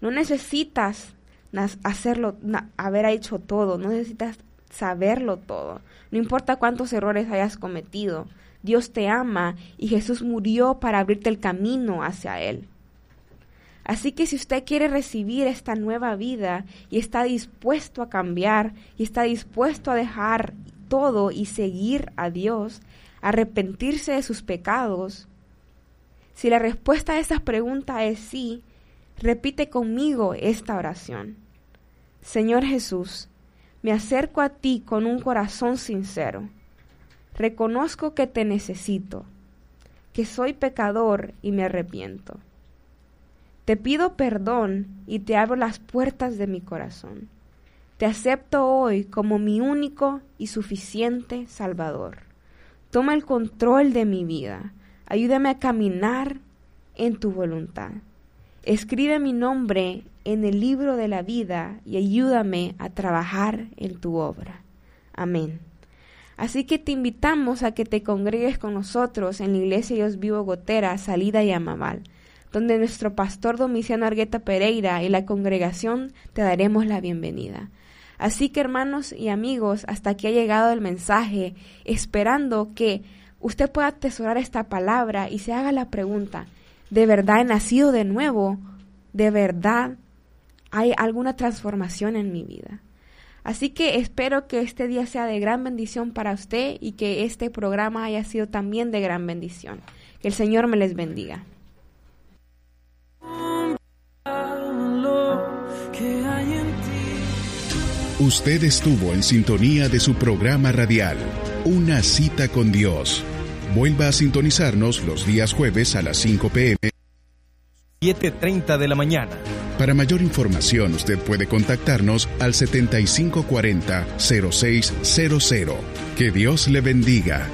No necesitas haber hecho todo, no necesitas saberlo todo. No importa cuántos errores hayas cometido, Dios te ama y Jesús murió para abrirte el camino hacia Él. Así que si usted quiere recibir esta nueva vida y está dispuesto a cambiar y está dispuesto a dejar todo y seguir a Dios, arrepentirse de sus pecados, si la respuesta a esta pregunta es sí, repite conmigo esta oración. Señor Jesús, me acerco a ti con un corazón sincero. Reconozco que te necesito, que soy pecador y me arrepiento. Te pido perdón y te abro las puertas de mi corazón. Te acepto hoy como mi único y suficiente Salvador. Toma el control de mi vida. Ayúdame a caminar en tu voluntad. Escribe mi nombre en el libro de la vida y ayúdame a trabajar en tu obra. Amén. Así que te invitamos a que te congregues con nosotros en la Iglesia Dios Vivo Gotera, Salida Yamamal, donde nuestro pastor Domiciano Argueta Pereira y la congregación te daremos la bienvenida. Así que hermanos y amigos, hasta aquí ha llegado el mensaje, esperando que usted pueda atesorar esta palabra y se haga la pregunta, ¿de verdad he nacido de nuevo? ¿De verdad hay alguna transformación en mi vida? Así que espero que este día sea de gran bendición para usted y que este programa haya sido también de gran bendición. Que el Señor me les bendiga. Usted estuvo en sintonía de su programa radial, Una Cita con Dios. Vuelva a sintonizarnos los días jueves a las 5 p.m. 7:30 de la mañana. Para mayor información, usted puede contactarnos al 7540-0600. Que Dios le bendiga.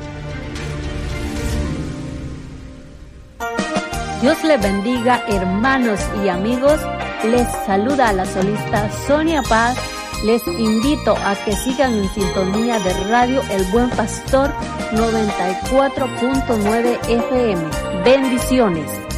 Dios le bendiga, hermanos y amigos. Les saluda la solista Sonia Paz. Les invito a que sigan en sintonía de Radio El Buen Pastor 94.9 FM. Bendiciones.